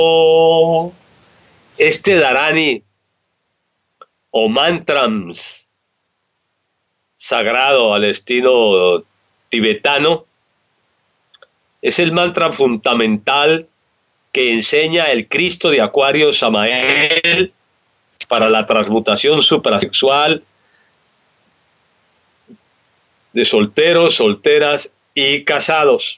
Este dharani o mantrams sagrado al estilo tibetano es el mantra fundamental que enseña el Cristo de Acuario Samael para la transmutación suprasexual de solteros, solteras y casados.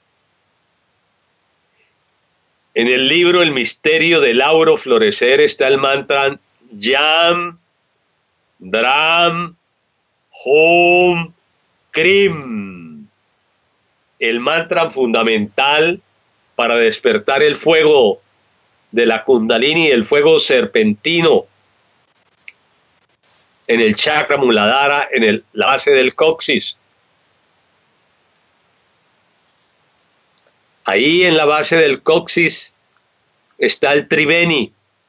En el libro El misterio del auro florecer está el mantra Yam Dram Hum Krim, el mantra fundamental para despertar el fuego de la Kundalini, el fuego serpentino en el chakra Muladhara, en la base del coxis. Ahí en la base del coxis está el Triveni.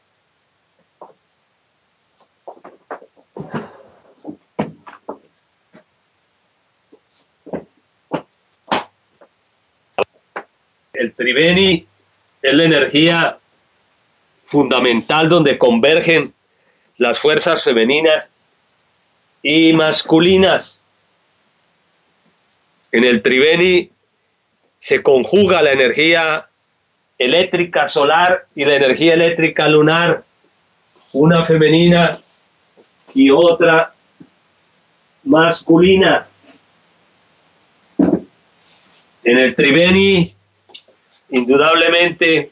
El Triveni es la energía fundamental donde convergen las fuerzas femeninas y masculinas. En el Triveni se conjuga la energía eléctrica solar y la energía eléctrica lunar, una femenina y otra masculina. En el Triveni, indudablemente,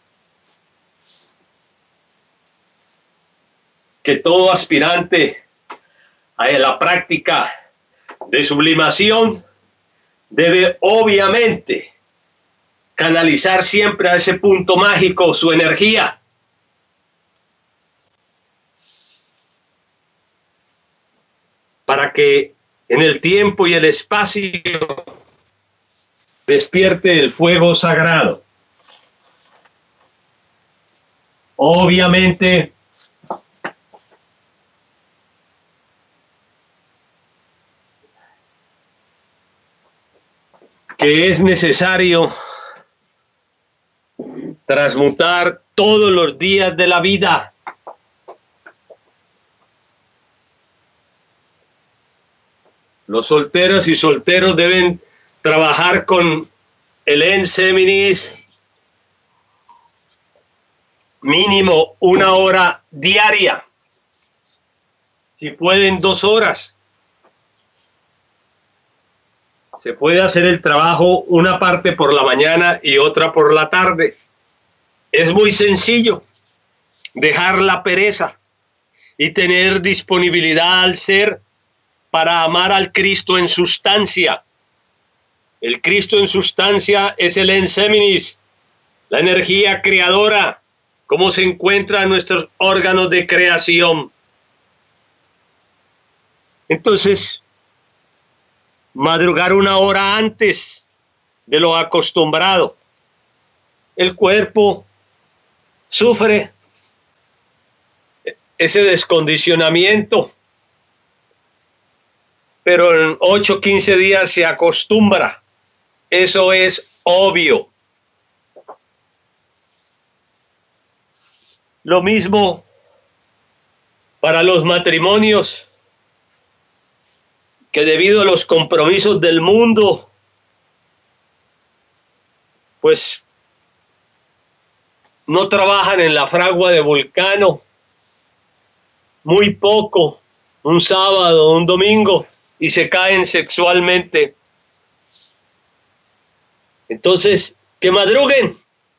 que todo aspirante a la práctica de sublimación debe obviamente canalizar siempre a ese punto mágico su energía. Para que en el tiempo y el espacio despierte el fuego sagrado. Obviamente, que es necesario transmutar todos los días de la vida. Los solteros y solteros deben trabajar con el Enseminis mínimo 1 hora diaria. Si pueden 2 horas. Se puede hacer el trabajo una parte por la mañana y otra por la tarde. Es muy sencillo. Dejar la pereza y tener disponibilidad al ser para amar al Cristo en sustancia. El Cristo en sustancia es el Enseminis, la energía creadora, cómo se encuentran nuestros órganos de creación. Entonces, madrugar 1 hora antes de lo acostumbrado. El cuerpo sufre ese descondicionamiento, pero en 8 o 15 días se acostumbra. Eso es obvio. Lo mismo para los matrimonios, que debido a los compromisos del mundo, pues no trabajan en la fragua de Vulcano, muy poco, un sábado, un domingo, y se caen sexualmente. Entonces, que madruguen.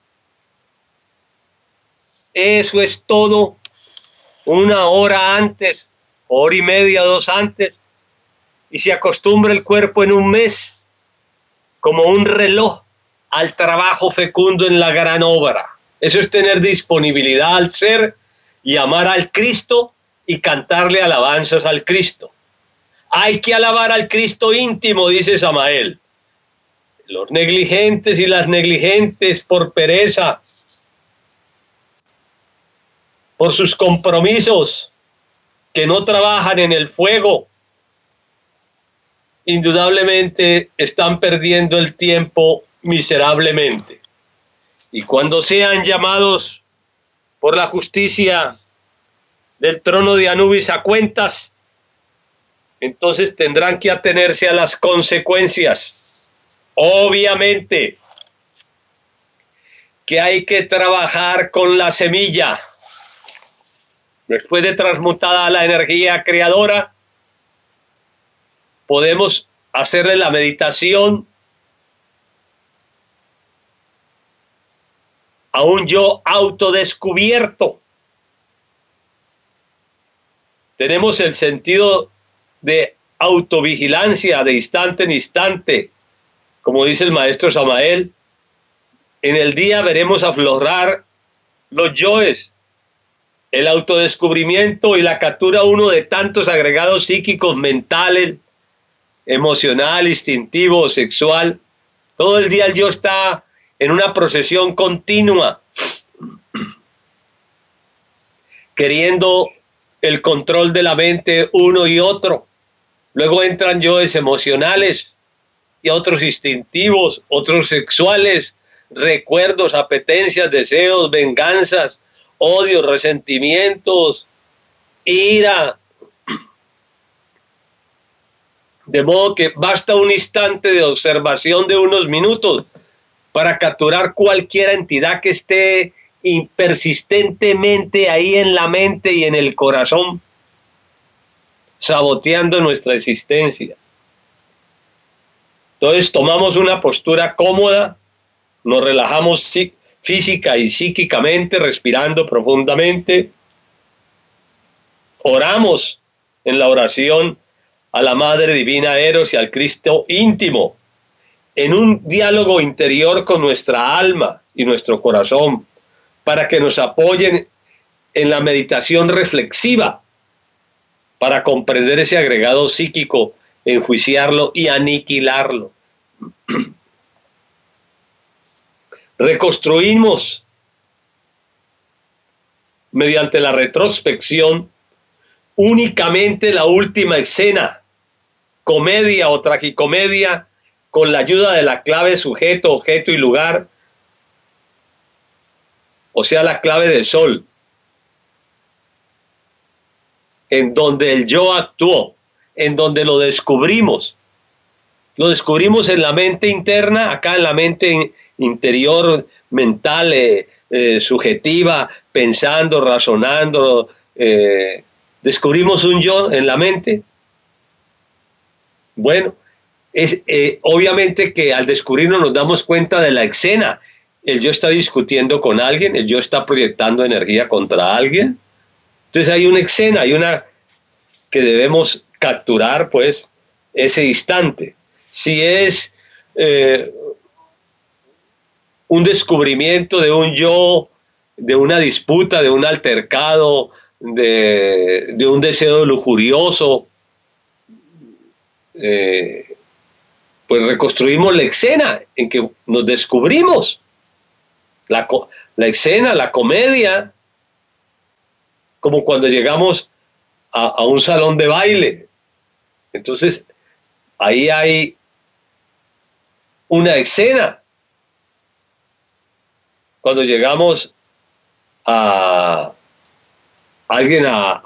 Eso es todo. 1 hora antes, 1 hora y media, 2 antes. Y se acostumbra el cuerpo en un mes, como un reloj, al trabajo fecundo en la gran obra. Eso es tener disponibilidad al ser y amar al Cristo y cantarle alabanzas al Cristo. Hay que alabar al Cristo íntimo, dice Samael. Los negligentes y las negligentes por pereza, por sus compromisos, que no trabajan en el fuego, indudablemente están perdiendo el tiempo miserablemente. Y cuando sean llamados por la justicia del trono de Anubis a cuentas, entonces tendrán que atenerse a las consecuencias. Obviamente que hay que trabajar con la semilla. Después de transmutada a la energía creadora, podemos hacerle la meditación a un yo autodescubierto. Tenemos el sentido de autovigilancia de instante en instante, como dice el maestro Samael. En el día veremos aflorar los yoes, el autodescubrimiento y la captura uno de tantos agregados psíquicos, mentales, emocional, instintivo, sexual. Todo el día el yo está en una procesión continua, queriendo el control de la mente uno y otro. Luego entran yoes emocionales y otros instintivos, otros sexuales, recuerdos, apetencias, deseos, venganzas, odios, resentimientos, ira. De modo que basta un instante de observación de unos minutos para capturar cualquier entidad que esté persistentemente ahí en la mente y en el corazón, saboteando nuestra existencia. Entonces tomamos una postura cómoda, nos relajamos física y psíquicamente, respirando profundamente, oramos en la oración a la Madre Divina Eros y al Cristo íntimo, en un diálogo interior con nuestra alma y nuestro corazón, para que nos apoyen en la meditación reflexiva, para comprender ese agregado psíquico, enjuiciarlo y aniquilarlo. Reconstruimos mediante la retrospección únicamente la última escena, comedia o tragicomedia, con la ayuda de la clave sujeto, objeto y lugar, o sea, la clave del sol, en donde el yo actuó, en donde lo descubrimos en la mente interna, acá en la mente interior, mental, subjetiva, pensando, razonando, descubrimos un yo en la mente. Bueno, es obviamente que al descubrirlo nos damos cuenta de la escena. El yo está discutiendo con alguien, el yo está proyectando energía contra alguien. Entonces hay una escena, hay una que debemos capturar, pues, ese instante. Si es un descubrimiento de un yo, de una disputa, de un altercado, de un deseo lujurioso, pues reconstruimos la escena en que nos descubrimos. La escena, la comedia, como cuando llegamos a un salón de baile. Entonces, ahí hay una escena. Cuando llegamos a alguien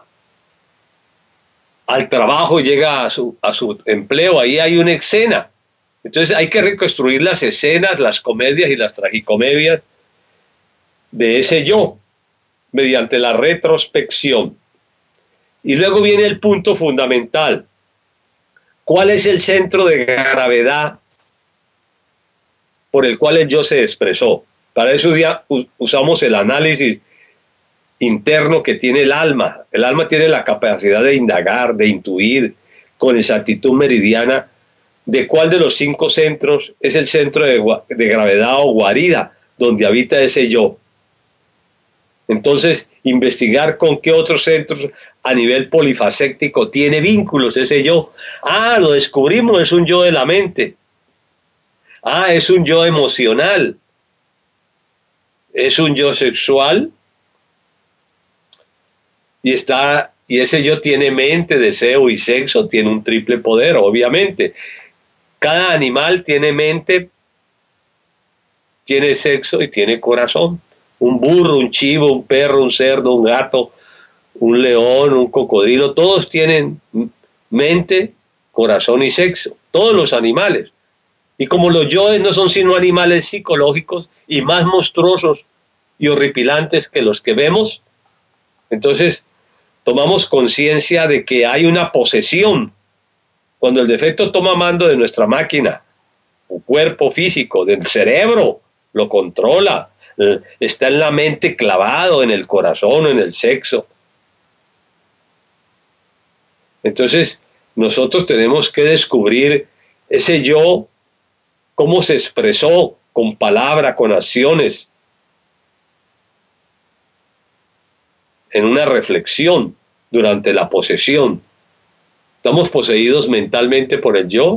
al trabajo, llega a su empleo, ahí hay una escena. Entonces hay que reconstruir las escenas, las comedias y las tragicomedias de ese yo, mediante la retrospección. Y luego viene el punto fundamental. ¿Cuál es el centro de gravedad por el cual el yo se expresó? Para eso ya usamos el análisis interno que tiene el alma. El alma tiene la capacidad de indagar, de intuir con exactitud meridiana de cuál de los 5 centros es el centro de gravedad o guarida donde habita ese yo. Entonces, investigar con qué otros centros a nivel polifacético tiene vínculos ese yo. Ah, lo descubrimos, es un yo de la mente. Ah, es un yo emocional. Es un yo sexual. Y ese yo tiene mente, deseo y sexo, tiene un triple poder, obviamente. Cada animal tiene mente, tiene sexo y tiene corazón. Un burro, un chivo, un perro, un cerdo, un gato, un león, un cocodrilo, todos tienen mente, corazón y sexo, todos los animales. Y como los yoes no son sino animales psicológicos y más monstruosos y horripilantes que los que vemos, entonces tomamos conciencia de que hay una posesión. Cuando el defecto toma mando de nuestra máquina, o cuerpo físico, del cerebro, lo controla, está en la mente clavado, en el corazón, en el sexo. Entonces, nosotros tenemos que descubrir ese yo, cómo se expresó con palabra, con acciones, en una reflexión durante la posesión. Estamos poseídos mentalmente por el yo,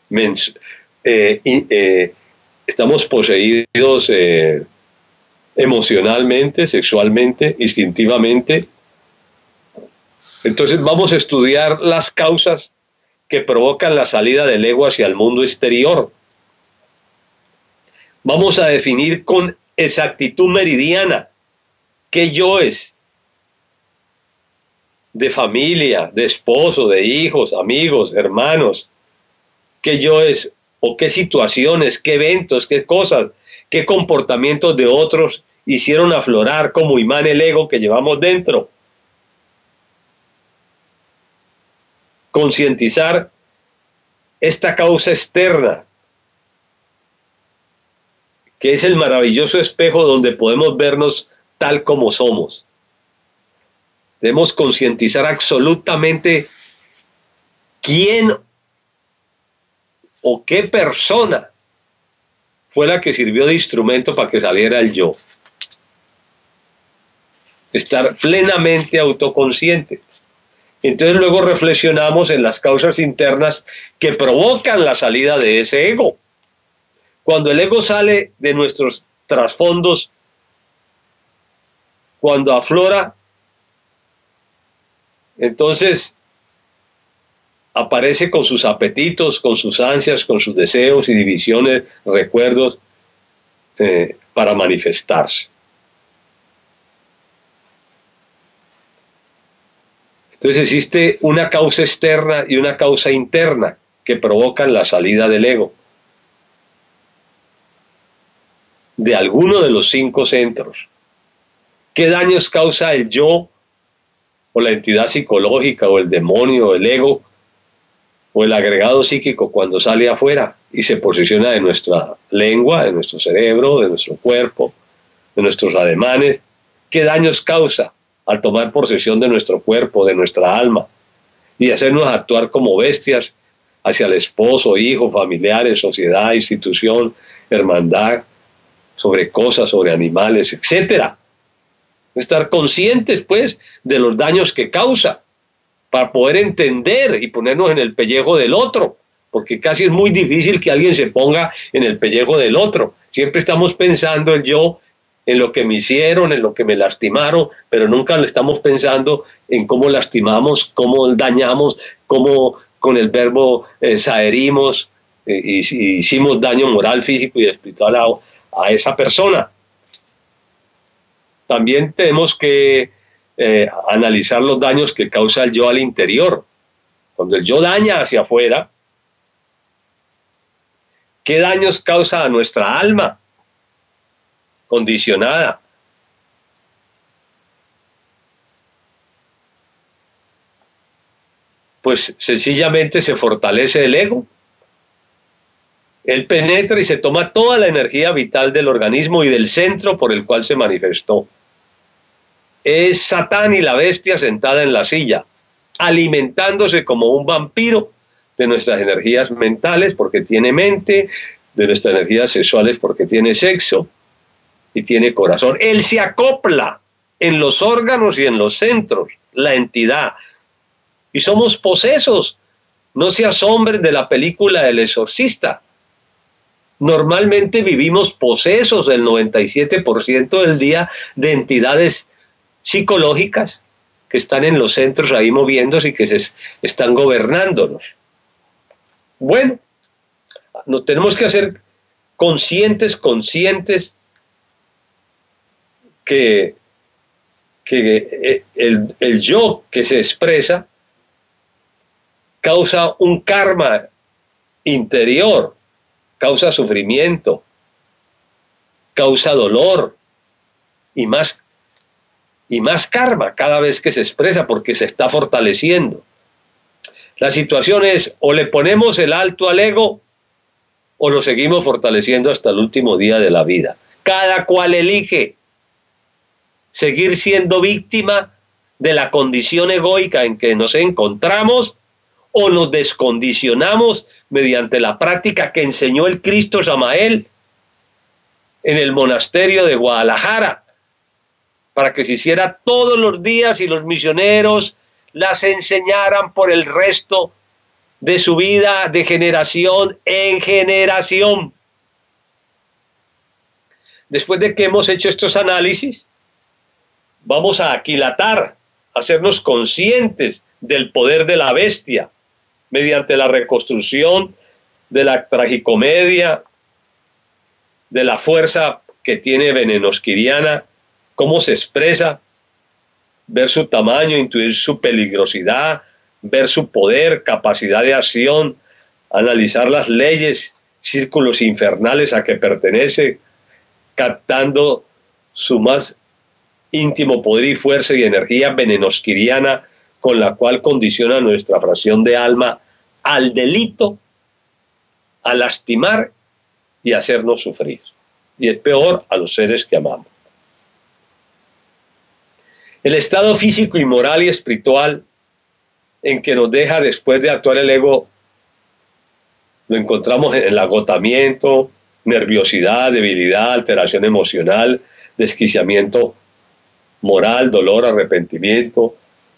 estamos poseídos emocionalmente, sexualmente, instintivamente. Entonces vamos a estudiar las causas que provocan la salida del ego hacia el mundo exterior. Vamos a definir con exactitud meridiana qué yo es, de familia, de esposo, de hijos, amigos, hermanos, qué yo es, o qué situaciones, qué eventos, qué cosas, qué comportamientos de otros hicieron aflorar como imán el ego que llevamos dentro. Concientizar esta causa externa, que es el maravilloso espejo donde podemos vernos tal como somos. Debemos concientizar absolutamente quién o qué persona fue la que sirvió de instrumento para que saliera el yo. Estar plenamente autoconsciente. Entonces luego reflexionamos en las causas internas que provocan la salida de ese ego. Cuando el ego sale de nuestros trasfondos, cuando aflora, entonces aparece con sus apetitos, con sus ansias, con sus deseos y divisiones, recuerdos, para manifestarse. Entonces existe una causa externa y una causa interna que provocan la salida del ego de alguno de los 5 centros. ¿Qué daños causa el yo o la entidad psicológica o el demonio o el ego o el agregado psíquico cuando sale afuera y se posiciona de nuestra lengua, de nuestro cerebro, de nuestro cuerpo, de nuestros ademanes? ¿Qué daños causa al tomar posesión de nuestro cuerpo, de nuestra alma y hacernos actuar como bestias hacia el esposo, hijo, familiares, sociedad, institución, hermandad, sobre cosas, sobre animales, etcétera? Estar conscientes, pues, de los daños que causa, para poder entender y ponernos en el pellejo del otro, porque casi es muy difícil que alguien se ponga en el pellejo del otro. Siempre estamos pensando el yo en lo que me hicieron, en lo que me lastimaron, pero nunca le estamos pensando en cómo lastimamos, cómo dañamos, cómo con el verbo saherimos, y hicimos daño moral, físico y espiritual a esa persona. También tenemos que analizar los daños que causa el yo al interior. Cuando el yo daña hacia afuera, ¿qué daños causa a nuestra alma condicionada? Pues sencillamente se fortalece el ego. Él penetra y se toma toda la energía vital del organismo y del centro por el cual se manifestó. Es Satán y la bestia sentada en la silla, alimentándose como un vampiro de nuestras energías mentales porque tiene mente, de nuestras energías sexuales porque tiene sexo y tiene corazón. Él se acopla en los órganos y en los centros, la entidad. Y somos posesos. No se asombren de la película del exorcista. Normalmente vivimos posesos el 97% del día de entidades psicológicas que están en los centros ahí moviéndose y que están gobernándonos. Bueno, nos tenemos que hacer conscientes que el yo que se expresa causa un karma interior, causa sufrimiento, causa dolor y más karma cada vez que se expresa porque se está fortaleciendo. La situación es, o le ponemos el alto al ego o lo seguimos fortaleciendo hasta el último día de la vida. Cada cual elige seguir siendo víctima de la condición egoica en que nos encontramos o nos descondicionamos mediante la práctica que enseñó el Cristo Samael en el monasterio de Guadalajara, para que se hiciera todos los días y los misioneros las enseñaran por el resto de su vida, de generación en generación. Después de que hemos hecho estos análisis, vamos a aquilatar, a hacernos conscientes del poder de la bestia, mediante la reconstrucción de la tragicomedia, de la fuerza que tiene Venenosquiriana, cómo se expresa, ver su tamaño, intuir su peligrosidad, ver su poder, capacidad de acción, analizar las leyes, círculos infernales a que pertenece, captando su más íntimo poder y fuerza y energía venenosquiriana, con la cual condiciona nuestra fracción de alma al delito, a lastimar y hacernos sufrir. Y es peor a los seres que amamos. El estado físico y moral y espiritual en que nos deja después de actuar el ego, lo encontramos en el agotamiento, nerviosidad, debilidad, alteración emocional, desquiciamiento moral, dolor, arrepentimiento,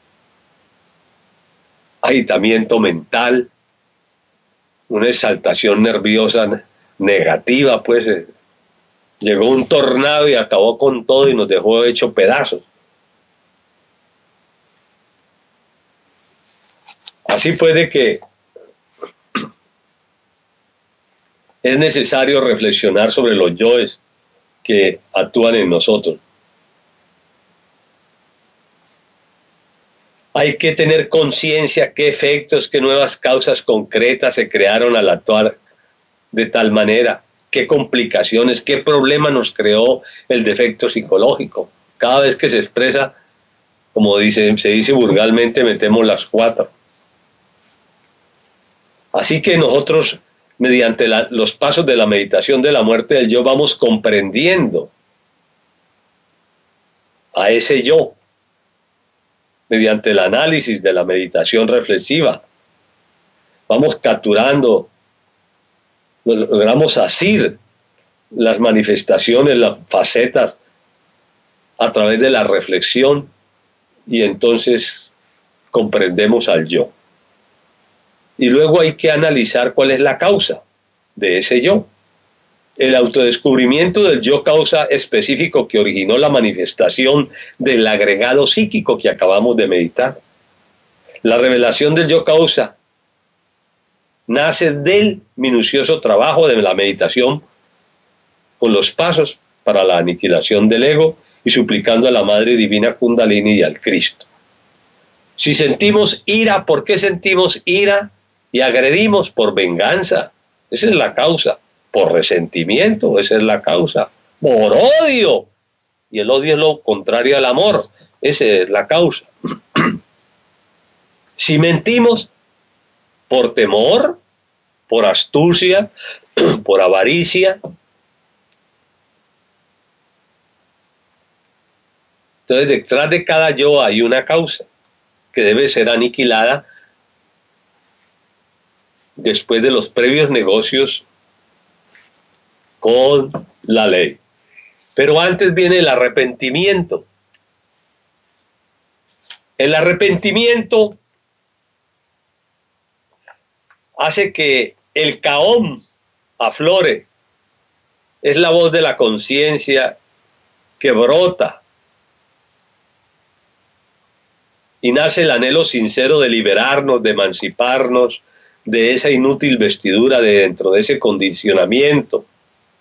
agitamiento mental, una exaltación nerviosa negativa, pues llegó un tornado y acabó con todo y nos dejó hecho pedazos. Así puede que es necesario reflexionar sobre los yoes que actúan en nosotros. Hay que tener conciencia qué efectos, qué nuevas causas concretas se crearon al actuar de tal manera, qué complicaciones, qué problema nos creó el defecto psicológico. Cada vez que se expresa, como se dice vulgarmente, metemos las 4. Así que nosotros, mediante los pasos de la meditación de la muerte del yo, vamos comprendiendo a ese yo, mediante el análisis de la meditación reflexiva. Vamos capturando, logramos asir las manifestaciones, las facetas a través de la reflexión y entonces comprendemos al yo. Y luego hay que analizar cuál es la causa de ese yo. El autodescubrimiento del yo causa específico que originó la manifestación del agregado psíquico que acabamos de meditar. La revelación del yo causa nace del minucioso trabajo de la meditación con los pasos para la aniquilación del ego y suplicando a la Madre Divina Kundalini y al Cristo. Si sentimos ira, ¿por qué sentimos ira? Y agredimos por venganza, esa es la causa. Por resentimiento, esa es la causa. Por odio, y el odio es lo contrario al amor, esa es la causa. Si mentimos, por temor, por astucia, por avaricia. Entonces, detrás de cada yo hay una causa que debe ser aniquilada después de los previos negocios con la ley. Pero antes viene el arrepentimiento. El arrepentimiento hace que el Caón aflore. Es la voz de la conciencia que brota. Y nace el anhelo sincero de liberarnos, de emanciparnos de esa inútil vestidura, de dentro de ese condicionamiento.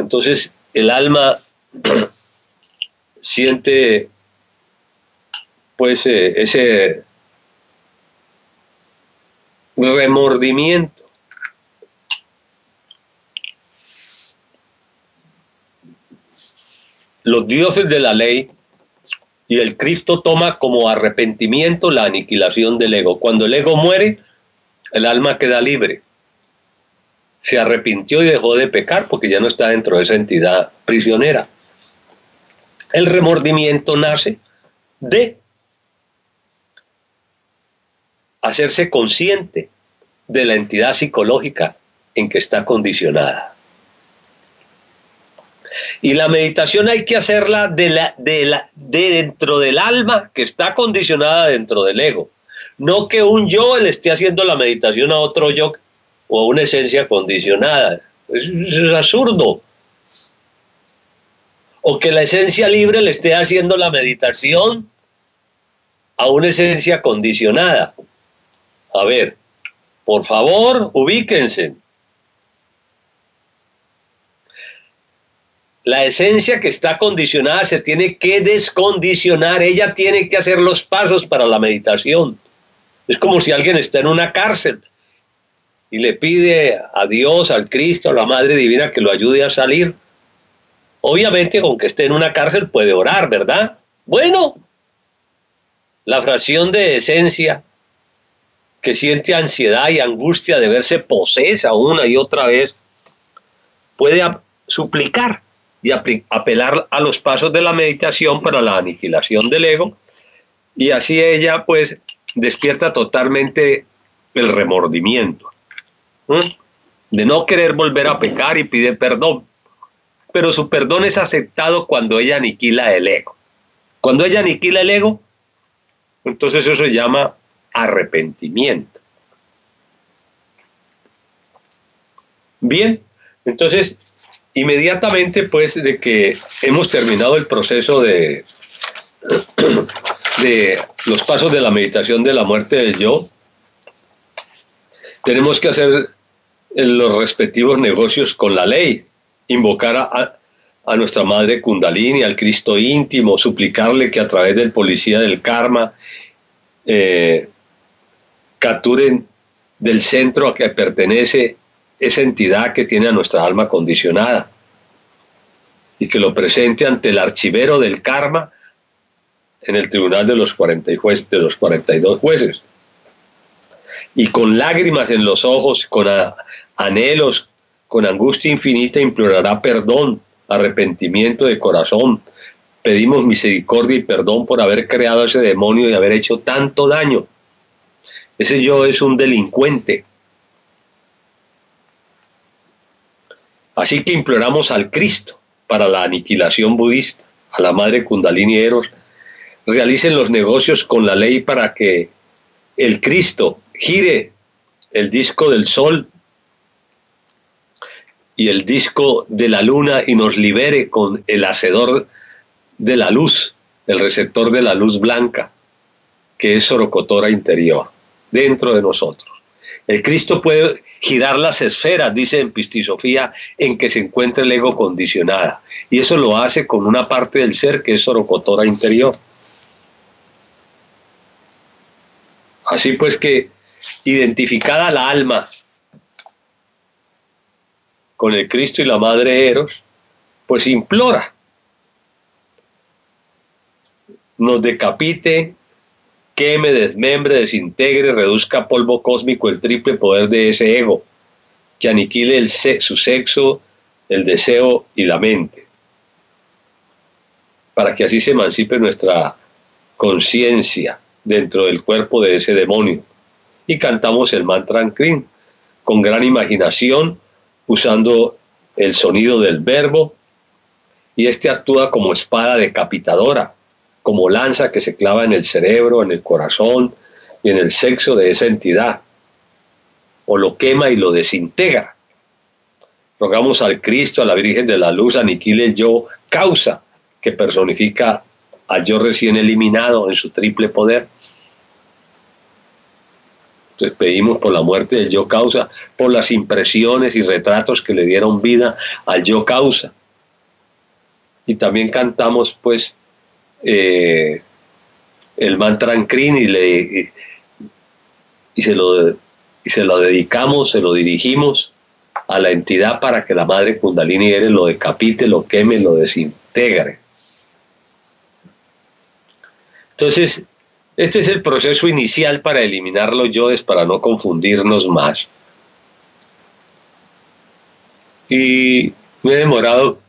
Entonces el alma siente pues ese remordimiento. Los dioses de la ley y el Cristo toma como arrepentimiento la aniquilación del ego. Cuando el ego muere, el alma queda libre. Se arrepintió y dejó de pecar porque ya no está dentro de esa entidad prisionera. El remordimiento nace de hacerse consciente de la entidad psicológica en que está condicionada. Y la meditación hay que hacerla de dentro del alma que está condicionada dentro del ego. No que un yo le esté haciendo la meditación a otro yo o a una esencia condicionada. Es absurdo. O que la esencia libre le esté haciendo la meditación a una esencia condicionada. A ver, por favor, ubíquense. La esencia que está condicionada se tiene que descondicionar. Ella tiene que hacer los pasos para la meditación. Es como si alguien está en una cárcel y le pide a Dios, al Cristo, a la Madre Divina que lo ayude a salir. Obviamente, aunque esté en una cárcel, puede orar, ¿verdad? Bueno, la fracción de esencia que siente ansiedad y angustia de verse posesa una y otra vez, puede suplicar y apelar a los pasos de la meditación para la aniquilación del ego, y así ella pues despierta totalmente el remordimiento, de no querer volver a pecar y pide perdón, pero su perdón es aceptado cuando ella aniquila el ego. Cuando ella aniquila el ego, entonces eso se llama arrepentimiento. Bien, entonces inmediatamente pues de que hemos terminado el proceso de los pasos de la meditación de la muerte del yo, tenemos que hacer los respectivos negocios con la ley, invocar a nuestra madre Kundalini, al Cristo íntimo, suplicarle que a través del policía del karma capturen del centro a que pertenece esa entidad que tiene a nuestra alma condicionada y que lo presente ante el archivero del karma en el tribunal de los 42 jueces. Y con lágrimas en los ojos, con anhelos, con angustia infinita, implorará perdón, arrepentimiento de corazón. Pedimos misericordia y perdón por haber creado ese demonio y haber hecho tanto daño. Ese yo es un delincuente. Así que imploramos al Cristo para la aniquilación budista, a la Madre Kundalini Eros, realicen los negocios con la ley para que el Cristo gire el disco del sol y el disco de la luna y nos libere con el hacedor de la luz, el receptor de la luz blanca, que es Sorocotora interior, dentro de nosotros. El Cristo puede girar las esferas, dice en Pistisofía, en que se encuentra el ego condicionada. Y eso lo hace con una parte del ser que es Sorocotora interior. Así pues que, identificada la alma con el Cristo y la Madre Eros, pues implora, nos decapite, queme, desmembre, desintegre, reduzca a polvo cósmico el triple poder de ese ego, que aniquile su sexo, el deseo y la mente, para que así se emancipe nuestra conciencia dentro del cuerpo de ese demonio. Y cantamos el mantra Krin con gran imaginación, usando el sonido del verbo, y este actúa como espada decapitadora, como lanza que se clava en el cerebro, en el corazón y en el sexo de esa entidad, o lo quema y lo desintegra. Rogamos al Cristo, a la Virgen de la Luz, aniquile el yo causa, que personifica al yo recién eliminado en su triple poder. Entonces pedimos por la muerte del yo causa, por las impresiones y retratos que le dieron vida al yo causa. Y también cantamos pues el mantra Ankrin y se lo dedicamos, se lo dirigimos a la entidad para que la madre Kundalini Eres lo decapite, lo queme, lo desintegre. Entonces, este es el proceso inicial para eliminar los yoes, para no confundirnos más. Y me he demorado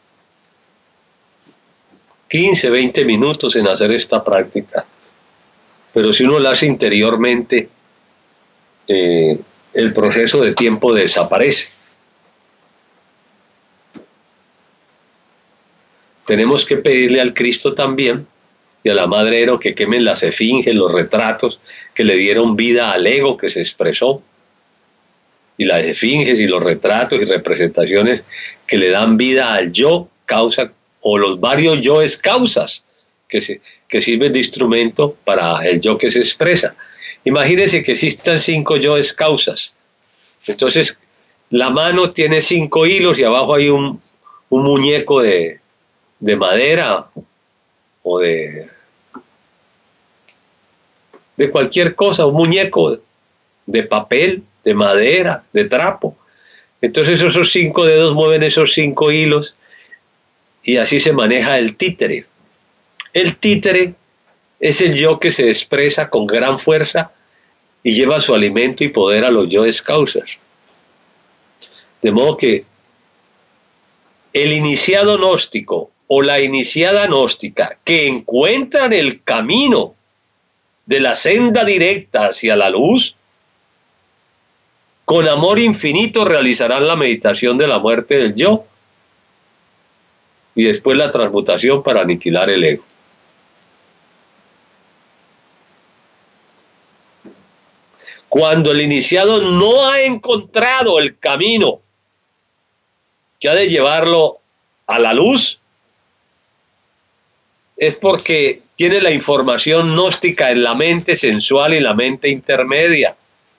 15, 20 minutos en hacer esta práctica. Pero si uno la hace interiormente, el proceso de tiempo desaparece. Tenemos que pedirle al Cristo también y a la Madre Ero que quemen las esfinges, los retratos que le dieron vida al ego que se expresó, y las esfinges y los retratos y representaciones que le dan vida al yo causa, o los varios yoes causas que sirven de instrumento para el yo que se expresa. Imagínense que existan 5 yoes causas. Entonces la mano tiene 5 hilos y abajo hay un muñeco de madera o de cualquier cosa, un muñeco de papel, de madera, de trapo. Entonces esos 5 dedos mueven esos 5 hilos y así se maneja el títere. El títere es el yo que se expresa con gran fuerza y lleva su alimento y poder a los yoes causas. De modo que el iniciado gnóstico o la iniciada gnóstica que encuentran el camino de la senda directa hacia la luz, con amor infinito realizarán la meditación de la muerte del yo y después la transmutación para aniquilar el ego. Cuando el iniciado no ha encontrado el camino que ha de llevarlo a la luz, es porque tiene la información gnóstica en la mente sensual y la mente intermedia.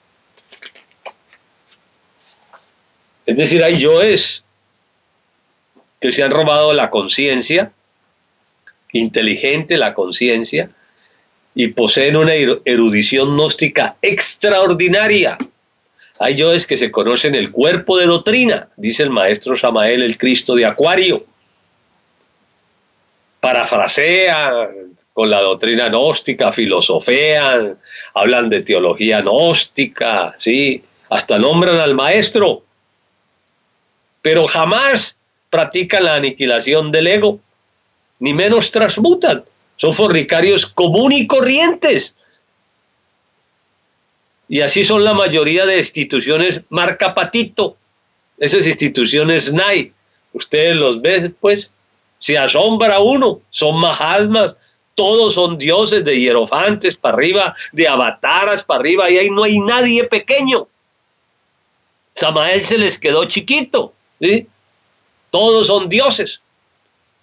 Es decir, hay yoes que se han robado la conciencia, inteligente la conciencia, y poseen una erudición gnóstica extraordinaria. Hay yoes que se conocen el cuerpo de doctrina, dice el maestro Samael, el Cristo de Acuario. Parafrasean con la doctrina gnóstica, filosofean, hablan de teología gnóstica, ¿sí? Hasta nombran al maestro, pero jamás practican la aniquilación del ego, ni menos transmutan. Son fornicarios comunes y corrientes. Y así son la mayoría de instituciones marca patito, esas instituciones NAI. Ustedes los ven, pues, se asombra uno, son mahatmas, todos son dioses, de hierofantes para arriba, de avataras para arriba, y ahí no hay nadie pequeño. Samael se les quedó chiquito, ¿sí? Todos son dioses.